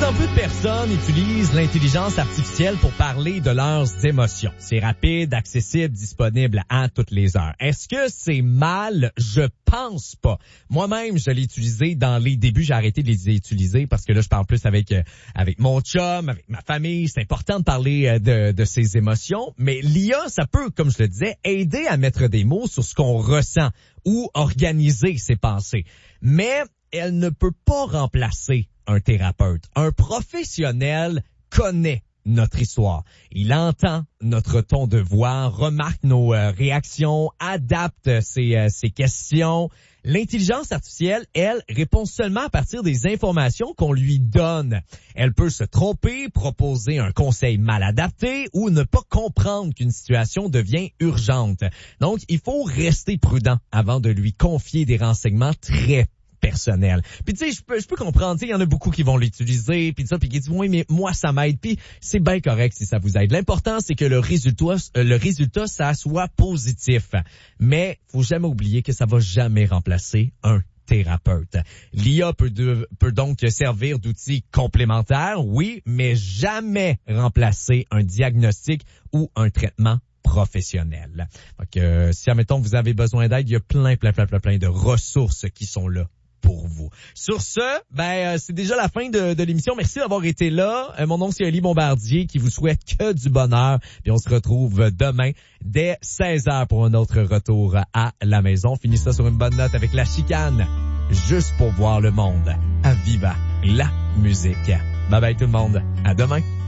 plus en plus de personnes utilisent l'intelligence artificielle pour parler de leurs émotions. C'est rapide, accessible, disponible à toutes les heures. Est-ce que c'est mal? Je pense pas. Moi-même, je l'ai utilisé dans les débuts. J'ai arrêté de les utiliser parce que là, je parle plus avec mon chum, avec ma famille. C'est important de parler de ses émotions. Mais l'IA, ça peut, comme je le disais, aider à mettre des mots sur ce qu'on ressent ou organiser ses pensées. Mais elle ne peut pas remplacer un thérapeute. Un professionnel connaît notre histoire. Il entend notre ton de voix, remarque nos réactions, adapte ses questions. L'intelligence artificielle, elle, répond seulement à partir des informations qu'on lui donne. Elle peut se tromper, proposer un conseil mal adapté ou ne pas comprendre qu'une situation devient urgente. Donc, il faut rester prudent avant de lui confier des renseignements très personnel. Puis tu sais, je peux comprendre, tu sais, il y en a beaucoup qui vont l'utiliser, puis ça, puis qui disent oui, mais moi ça m'aide, puis c'est bien correct si ça vous aide. L'important c'est que le résultat ça soit positif. Mais faut jamais oublier que ça va jamais remplacer un thérapeute. L'IA peut donc servir d'outil complémentaire, oui, mais jamais remplacer un diagnostic ou un traitement professionnel. Donc, si, admettons, vous avez besoin d'aide, il y a plein de ressources qui sont là pour vous. Sur ce, c'est déjà la fin de l'émission. Merci d'avoir été là. Mon nom, c'est Oli Bombardier qui vous souhaite que du bonheur. Puis on se retrouve demain dès 16h pour un autre retour à la maison. Finissez ça sur une bonne note avec La Chicane. Juste pour voir le monde. À Viva la musique. Bye bye tout le monde. À demain.